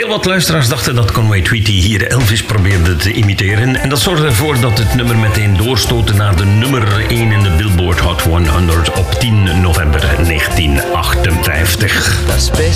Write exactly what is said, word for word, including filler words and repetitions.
Heel wat luisteraars dachten dat Conway Twitty hier Elvis probeerde te imiteren. En dat zorgde ervoor dat het nummer meteen doorstootte naar de nummer één in de Billboard Hot honderd op tien november negentien achtenvijftig. Las